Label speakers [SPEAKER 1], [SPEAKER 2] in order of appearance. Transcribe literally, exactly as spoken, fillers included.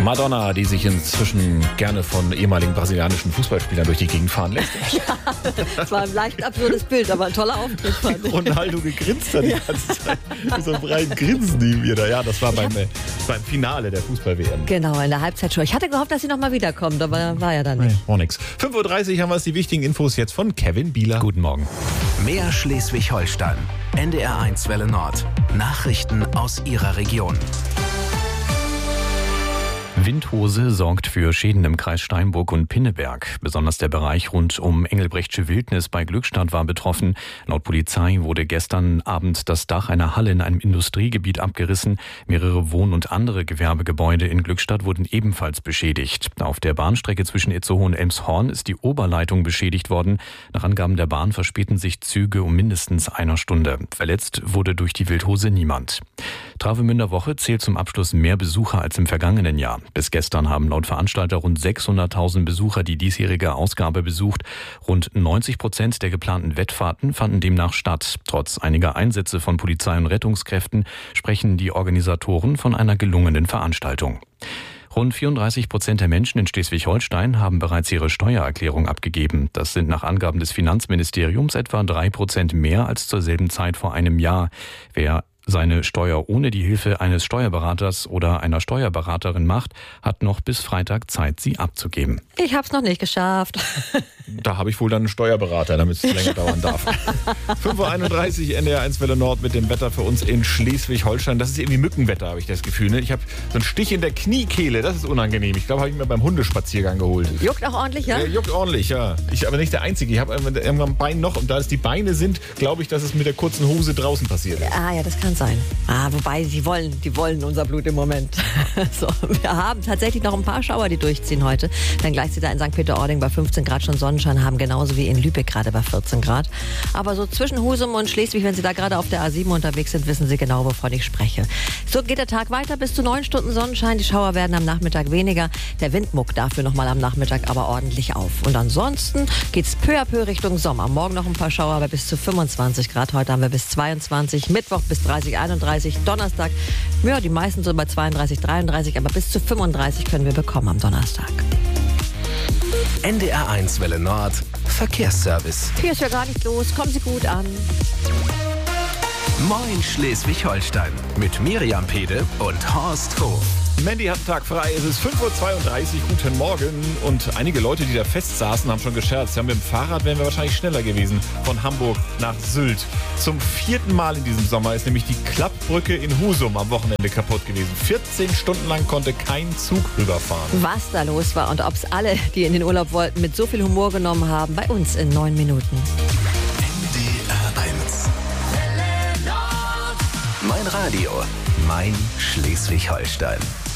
[SPEAKER 1] Madonna, die sich inzwischen gerne von ehemaligen brasilianischen Fußballspielern durch die Gegend fahren lässt.
[SPEAKER 2] Ja, das war ein leicht absurdes Bild, aber ein toller Auftritt fand ich.
[SPEAKER 1] Ronaldo gegrinst hat die ganze Zeit. Mit so einem breiten Grinsen neben ihr da. Ja, das war beim, äh, beim Finale der Fußball-W M.
[SPEAKER 2] Genau, in der Halbzeitshow. Ich hatte gehofft, dass sie nochmal wiederkommt, aber war ja dann nicht.
[SPEAKER 1] Nee, war nix. fünf Uhr dreißig haben wir es, die wichtigen Infos jetzt von Kevin Bieler.
[SPEAKER 3] Guten Morgen.
[SPEAKER 4] Mehr Schleswig-Holstein. N D R eins Welle Nord. Nachrichten aus Ihrer Region.
[SPEAKER 3] Windhose sorgt für Schäden im Kreis Steinburg und Pinneberg. Besonders der Bereich rund um Engelbrechtsche Wildnis bei Glückstadt war betroffen. Laut Polizei wurde gestern Abend das Dach einer Halle in einem Industriegebiet abgerissen. Mehrere Wohn- und andere Gewerbegebäude in Glückstadt wurden ebenfalls beschädigt. Auf der Bahnstrecke zwischen Itzehoe und Elmshorn ist die Oberleitung beschädigt worden. Nach Angaben der Bahn verspäten sich Züge um mindestens einer Stunde. Verletzt wurde durch die Wildhose niemand. Travemünder Woche zählt zum Abschluss mehr Besucher als im vergangenen Jahr. Bis gestern haben laut Veranstalter rund sechshunderttausend Besucher die diesjährige Ausgabe besucht. Rund neunzig Prozent der geplanten Wettfahrten fanden demnach statt. Trotz einiger Einsätze von Polizei und Rettungskräften sprechen die Organisatoren von einer gelungenen Veranstaltung. Rund vierunddreißig Prozent der Menschen in Schleswig-Holstein haben bereits ihre Steuererklärung abgegeben. Das sind nach Angaben des Finanzministeriums etwa drei Prozent mehr als zur selben Zeit vor einem Jahr. Wer seine Steuer ohne die Hilfe eines Steuerberaters oder einer Steuerberaterin macht, hat noch bis Freitag Zeit, sie abzugeben.
[SPEAKER 2] Ich hab's noch nicht geschafft.
[SPEAKER 1] Da habe ich wohl dann einen Steuerberater, damit es länger dauern darf. fünf Uhr einunddreißig, N D R eins Welle Nord mit dem Wetter für uns in Schleswig-Holstein. Das ist irgendwie Mückenwetter, habe ich das Gefühl. Ne? Ich habe so einen Stich in der Kniekehle, das ist unangenehm. Ich glaube, habe ich mir beim Hundespaziergang geholt.
[SPEAKER 2] Juckt auch ordentlich, ja?
[SPEAKER 1] Äh, juckt ordentlich, ja. Ich aber nicht der Einzige. Ich habe irgendwann ein Bein noch und da es die Beine sind, glaube ich, dass es mit der kurzen Hose draußen passiert ist.
[SPEAKER 2] Ah ja, das kann sein. Ah, wobei, die wollen, die wollen unser Blut im Moment. So, wir haben tatsächlich noch ein paar Schauer, die durchziehen heute. Dann gleich sind da in Sankt Peter-Ording bei fünfzehn Grad schon Sonnenschein haben, genauso wie in Lübeck gerade bei vierzehn Grad. Aber so zwischen Husum und Schleswig, wenn Sie da gerade auf der A sieben unterwegs sind, wissen Sie genau, wovon ich spreche. So geht der Tag weiter, bis zu neun Stunden Sonnenschein. Die Schauer werden am Nachmittag weniger. Der Wind muckt dafür nochmal am Nachmittag aber ordentlich auf. Und ansonsten geht's peu à peu Richtung Sommer. Morgen noch ein paar Schauer, aber bis zu fünfundzwanzig Grad. Heute haben wir bis zweiundzwanzig, Mittwoch bis dreißig, einunddreißig, Donnerstag, ja, die meisten so bei zweiunddreißig, dreiunddreißig, aber bis zu fünfunddreißig können wir bekommen am Donnerstag.
[SPEAKER 4] N D R eins Welle Nord. Verkehrsservice.
[SPEAKER 2] Hier ist ja gar nichts los. Kommen Sie gut an.
[SPEAKER 4] Moin Schleswig-Holstein. Mit Miriam Pede und Horst Hof.
[SPEAKER 1] Mandy hat einen Tag frei, es ist fünf Uhr zweiunddreißig, guten Morgen. Und einige Leute, die da fest saßen, haben schon gescherzt. Ja, mit dem Fahrrad wären wir wahrscheinlich schneller gewesen von Hamburg nach Sylt. Zum vierten Mal in diesem Sommer ist nämlich die Klappbrücke in Husum am Wochenende kaputt gewesen. vierzehn Stunden lang konnte kein Zug rüberfahren.
[SPEAKER 2] Was da los war und ob es alle, die in den Urlaub wollten, mit so viel Humor genommen haben, bei uns in neun Minuten.
[SPEAKER 4] N D R eins. Mein Radio, mein Schleswig-Holstein.